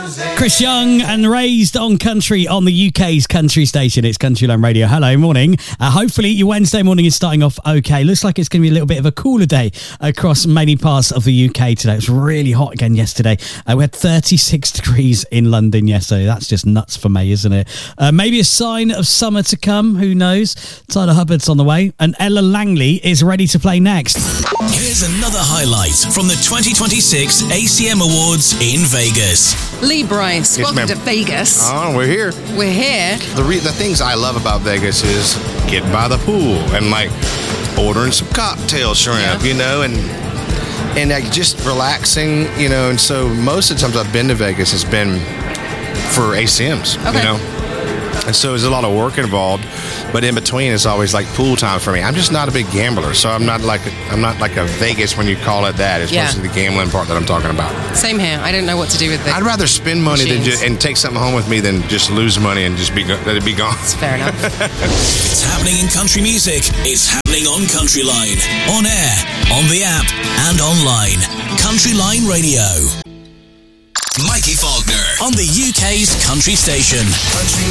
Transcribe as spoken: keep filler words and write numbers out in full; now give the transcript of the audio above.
Chris Young and Raised on Country on the U K's country station. It's Countryline Radio. Hello, morning. Uh, hopefully your Wednesday morning is starting off okay. Looks like it's going to be a little bit of a cooler day across many parts of the U K today. It was really hot again yesterday. Uh, we had thirty-six degrees in London yesterday. That's just nuts for me, isn't it? Uh, maybe a sign of summer to come. Who knows? Tyler Hubbard's on the way and Ella Langley is ready to play next. Here's another highlight from the twenty twenty-six A C M Awards in Vegas. Lee Bryce, Yes, welcome ma'am. to Vegas. Oh, we're here. We're here. The re- the things I love about Vegas is getting by the pool and like ordering some cocktail shrimp, Yeah. you know, and and like just relaxing, you know. And so most of the times I've been to Vegas has been for A C Ms, Okay. you know. And so there's a lot of work involved, but in between it's always like pool time for me. I'm just not a big gambler, so I'm not like a, I'm not like a Vegas when you call it that. It's Yeah. mostly the gambling part that I'm talking about. Same here. I don't know what to do with the I'd rather spend money than machines. just, and take something home with me than just lose money and just be go- let it be gone. Fair enough. It's happening in country music. It's happening on Countryline. On air, on the app, and online. Countryline Radio. Mikey Faulkner on the U K's country station. Country